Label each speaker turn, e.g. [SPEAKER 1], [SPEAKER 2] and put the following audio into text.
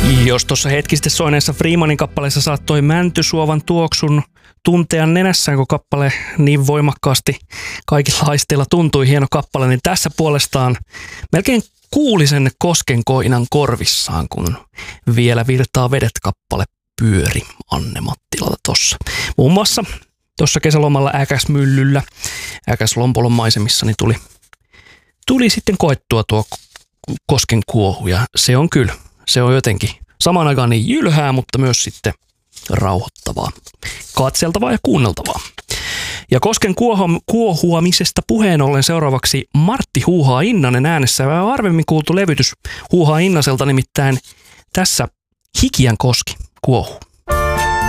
[SPEAKER 1] Jos tuossa hetki sitten soineessa Freemanin kappaleessa saattoi mäntysuovan tuoksun tuntea nenässään, kun kappale niin voimakkaasti kaikilla haisteilla tuntui hieno kappale, niin tässä puolestaan melkein kuuli sen koskenkoinan korvissaan, kun Vielä virtaa vedet kappale pyöri Anne Mattilalta tossa. Muun muassa tuossa kesälomalla Äkäsmyllyllä, Äkäslompolon maisemissa, niin tuli sitten koettua tuo kosken kuohu, ja se on kyllä, se on jotenkin samaan aikaan niin jylhää, mutta myös sitten rauhoittavaa, katseltavaa ja kuunneltavaa. Ja kosken kuohuamisesta puheen ollen seuraavaksi Martti Huuhaa Innanen äänessä. Vähän harvemmin kuultu levytys Huuhaa Innaselta, nimittäin tässä Hikiän koski kuohuu.